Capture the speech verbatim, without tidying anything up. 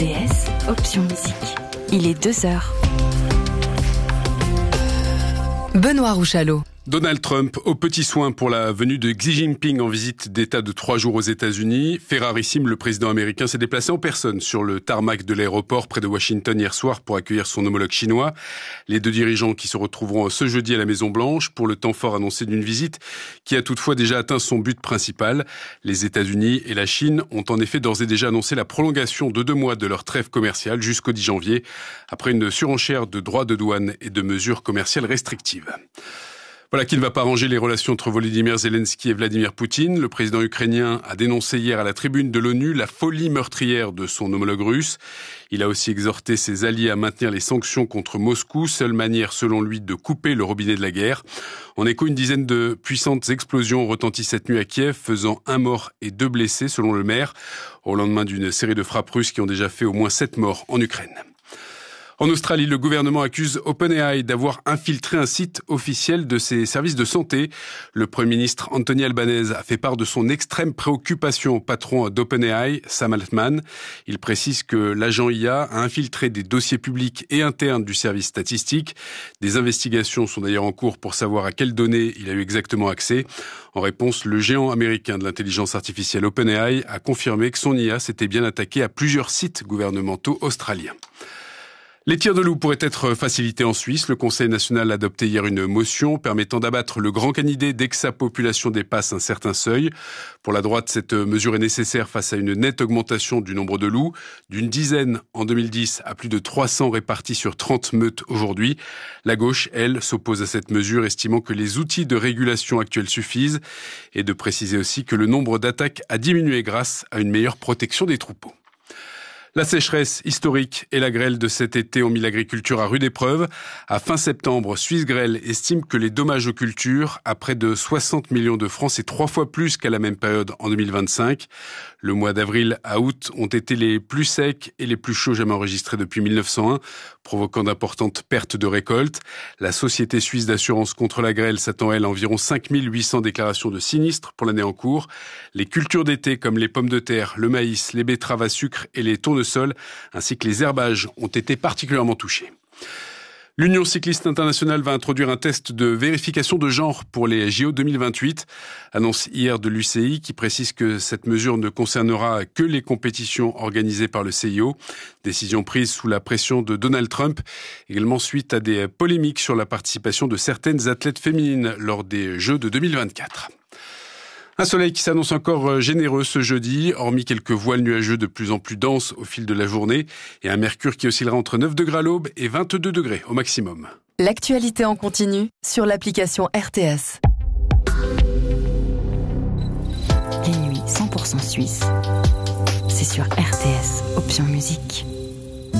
T S, option musique. Il est deux heures. Benoît Rouchalot. Donald Trump aux petits soins pour la venue de Xi Jinping en visite d'État de trois jours aux États-Unis. Fait rarissime, le président américain s'est déplacé en personne sur le tarmac de l'aéroport près de Washington hier soir pour accueillir son homologue chinois. Les deux dirigeants qui se retrouveront ce jeudi à la Maison-Blanche pour le temps fort annoncé d'une visite qui a toutefois déjà atteint son but principal. Les États-Unis et la Chine ont en effet d'ores et déjà annoncé la prolongation de deux mois de leur trêve commerciale jusqu'au dix janvier après une surenchère de droits de douane et de mesures commerciales restrictives. Voilà qui ne va pas arranger les relations entre Volodymyr Zelensky et Vladimir Poutine. Le président ukrainien a dénoncé hier à la tribune de l'ONU la folie meurtrière de son homologue russe. Il a aussi exhorté ses alliés à maintenir les sanctions contre Moscou, seule manière selon lui de couper le robinet de la guerre. En écho, une dizaine de puissantes explosions ont retenti cette nuit à Kiev, faisant un mort et deux blessés selon le maire, au lendemain d'une série de frappes russes qui ont déjà fait au moins sept morts en Ukraine. En Australie, le gouvernement accuse OpenAI d'avoir infiltré un site officiel de ses services de santé. Le Premier ministre Anthony Albanese a fait part de son extrême préoccupation au patron d'OpenAI, Sam Altman. Il précise que l'agent I A a infiltré des dossiers publics et internes du service statistique. Des investigations sont d'ailleurs en cours pour savoir à quelles données il a eu exactement accès. En réponse, le géant américain de l'intelligence artificielle OpenAI a confirmé que son I A s'était bien attaqué à plusieurs sites gouvernementaux australiens. Les tirs de loup pourraient être facilités en Suisse. Le Conseil national a adopté hier une motion permettant d'abattre le grand canidé dès que sa population dépasse un certain seuil. Pour la droite, cette mesure est nécessaire face à une nette augmentation du nombre de loups, d'une dizaine en deux mille dix à plus de trois cents répartis sur trente meutes aujourd'hui. La gauche, elle, s'oppose à cette mesure, estimant que les outils de régulation actuels suffisent, et de préciser aussi que le nombre d'attaques a diminué grâce à une meilleure protection des troupeaux. La sécheresse historique et la grêle de cet été ont mis l'agriculture à rude épreuve. À fin septembre, Suisse Grêle estime que les dommages aux cultures, à près de soixante millions de francs, c'est trois fois plus qu'à la même période en deux mille vingt-cinq. Le mois d'avril à août ont été les plus secs et les plus chauds jamais enregistrés depuis mille neuf cent un, provoquant d'importantes pertes de récoltes. La Société suisse d'assurance contre la grêle s'attend, elle, à environ cinq mille huit cents déclarations de sinistres pour l'année en cours. Les cultures d'été comme les pommes de terre, le maïs, les betteraves à sucre et les tournesols sol, ainsi que les herbages ont été particulièrement touchés. L'Union cycliste internationale va introduire un test de vérification de genre pour les J O deux mille vingt-huit. Annonce hier de l'U C I qui précise que cette mesure ne concernera que les compétitions organisées par le C I O. Décision prise sous la pression de Donald Trump, également suite à des polémiques sur la participation de certaines athlètes féminines lors des Jeux de deux mille vingt-quatre. Un soleil qui s'annonce encore généreux ce jeudi, hormis quelques voiles nuageux de plus en plus denses au fil de la journée, et un mercure qui oscillera entre neuf degrés à l'aube et vingt-deux degrés au maximum. L'actualité en continu sur l'application R T S. Les nuits cent pour cent suisse, c'est sur R T S, option musique.